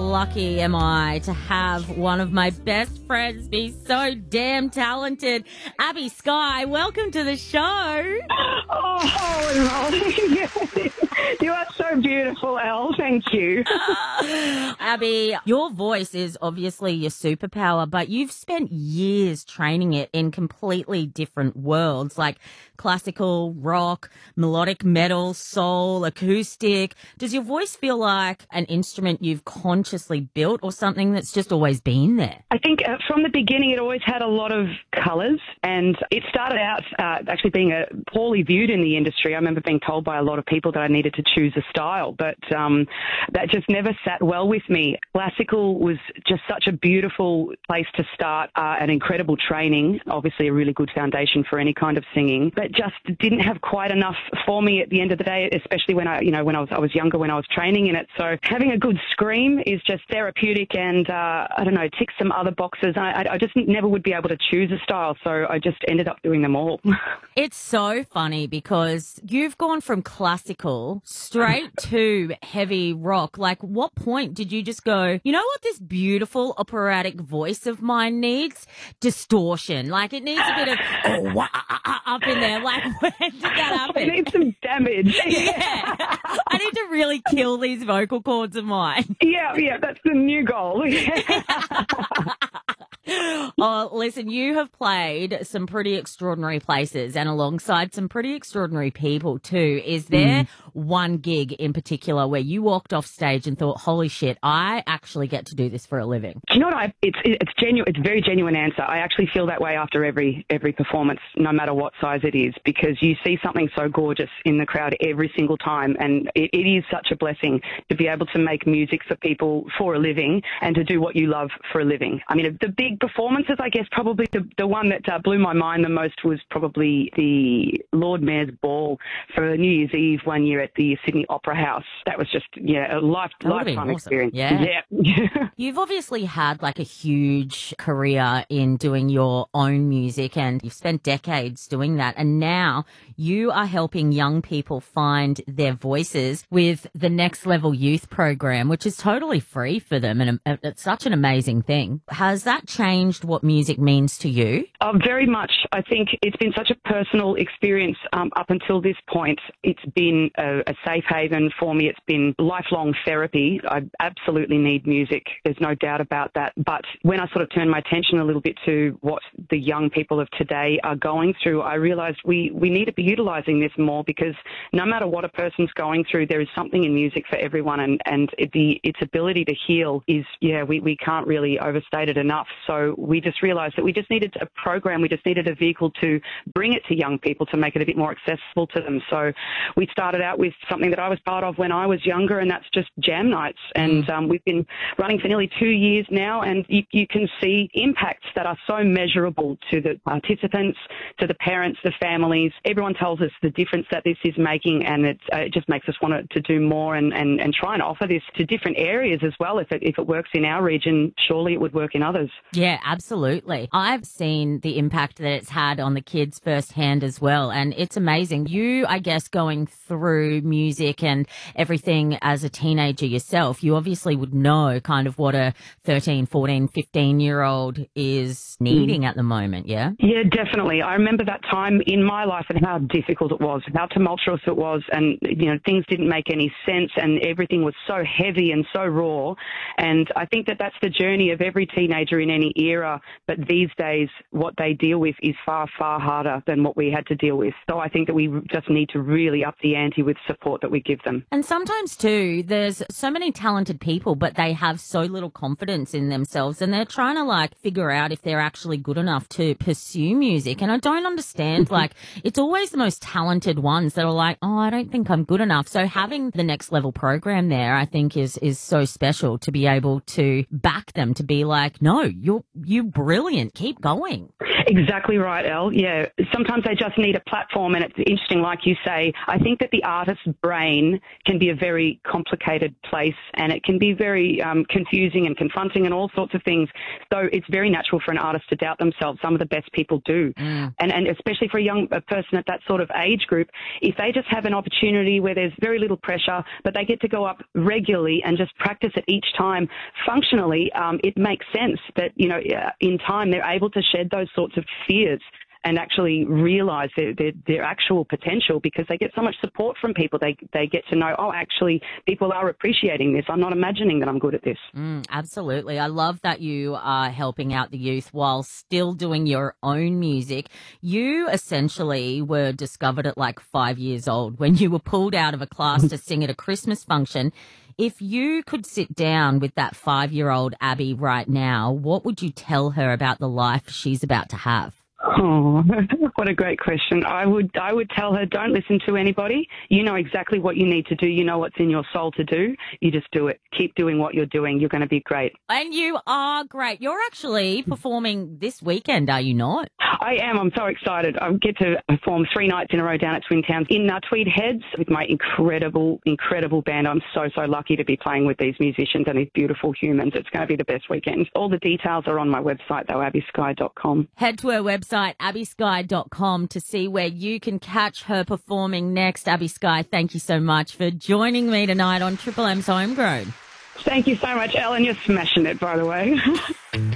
lucky am I to have one of my best friends be so damn talented. Abby Sky, welcome to the show. Oh, you are so beautiful, Elle. Thank you. Abby, your voice is obviously your superpower, but you've spent years training it in completely different worlds like classical, rock, melodic metal, soul, acoustic. Does your voice feel like an instrument you've consciously built or something that's just always been there? I think from the beginning it always had a lot of colours, and it started out actually being poorly viewed in the industry. I remember being told by a lot of people that I needed to choose a style, but that just never sat well with me. Classical was just such a beautiful place to start, an incredible training, obviously a really good foundation for any kind of singing, but just didn't have quite enough for me at the end of the day, especially when I was younger, when I was training in it. So having a good scream is just therapeutic and, ticks some other boxes. I just never would be able to choose a style, so I just ended up doing them all. It's so funny because you've gone from classical straight to heavy rock. Like, what point did you just go, you know what this beautiful operatic voice of mine needs? Distortion. Like, it needs a bit of up in there. Like, when did that happen? It needs some damage. Yeah. I need to really kill these vocal cords of mine. Yeah, that's the new goal. Oh, listen, you have played some pretty extraordinary places and alongside some pretty extraordinary people too. Is there one gig in particular where you walked off stage and thought, holy shit, I actually get to do this for a living? Do you know what? It's genuine. It's a very genuine answer. I actually feel that way after every performance, no matter what size it is, because you see something so gorgeous in the crowd every single time, and it is such a blessing to be able to make music for people for a living and to do what you love for a living. I mean, the big performances, I guess probably the one that blew my mind the most was probably the Lord Mayor's Ball for New Year's Eve one year at the Sydney Opera House. That was just, a lifetime awesome experience. Yeah. You've obviously had like a huge career in doing your own music and you've spent decades doing that. And now you are helping young people find their voices with the Next Level Youth program, which is totally free for them. And it's such an amazing thing. Has that changed what music means to you? Very much. I think it's been such a personal experience up until this point. It's been a safe haven for me. It's been lifelong therapy. I absolutely need music. There's no doubt about that. But when I sort of turned my attention a little bit to what the young people of today are going through, I realized we need to be utilizing this more, because no matter what a person's going through, there is something in music for everyone. And its ability to heal is, we can't really overstate it enough. So we just realized that we just needed a program. We just needed a vehicle to bring it to young people, to make it a bit more accessible to them. So we started out with something that I was part of when I was younger, and that's just jam nights. And we've been running for nearly 2 years now, and you can see impacts that are so measurable to the participants, to the parents, the families. Everyone tells us the difference that this is making, and it just makes us want to do more and try and offer this to different areas as well. If it works in our region, surely it would work in others. Yeah, absolutely. I've seen the impact that it's had on the kids firsthand as well, and it's amazing. You, I guess, going through music and everything as a teenager yourself, you obviously would know kind of what a 13, 14, 15-year-old is needing at the moment, yeah? Yeah, definitely. I remember that time in my life and how difficult it was, how tumultuous it was, and, things didn't make any sense, and everything was so heavy and so raw. And I think that that's the journey of every teenager in any era, but these days what they deal with is far, far harder than what we had to deal with. So I think that we just need to really up the ante with support that we give them. And sometimes too, there's so many talented people, but they have so little confidence in themselves, and they're trying to figure out if they're actually good enough to pursue music. And I don't understand, it's always the most talented ones that are like, oh, I don't think I'm good enough. So having the Next Level program there, I think is so special to be able to back them, to be like, no, you're you brilliant. Keep going. Exactly right, Elle. Yeah. Sometimes they just need a platform, and it's interesting, like you say. I think that the artist's brain can be a very complicated place, and it can be very confusing and confronting and all sorts of things. So it's very natural for an artist to doubt themselves. Some of the best people do. And especially for a person at that sort of age group, if they just have an opportunity where there's very little pressure, but they get to go up regularly and just practice it each time functionally, it makes sense that, in time they're able to shed those sorts of fears and actually realize their actual potential, because they get so much support from people. They get to know, oh, actually, people are appreciating this. I'm not imagining that I'm good at this. Absolutely. I love that you are helping out the youth while still doing your own music. You essentially were discovered at like 5 years old when you were pulled out of a class to sing at a Christmas function. If you could sit down with that 5-year-old Abby right now, what would you tell her about the life she's about to have? Oh, what a great question. I would tell her, don't listen to anybody. You know exactly what you need to do. You know what's in your soul to do. You just do it. Keep doing what you're doing. You're going to be great. And you are great. You're actually performing this weekend, are you not? I am. I'm so excited. I get to perform 3 nights in a row down at Twin Towns in Tweed Heads with my incredible band. I'm so lucky to be playing with these musicians and these beautiful humans. It's going to be the best weekend. All the details are on my website, though, abbysky.com. Head to her website, abbysky.com, to see where you can catch her performing next. Abby Sky, thank you so much for joining me tonight on Triple M's Homegrown. Thank you so much, Ellen. You're smashing it, by the way.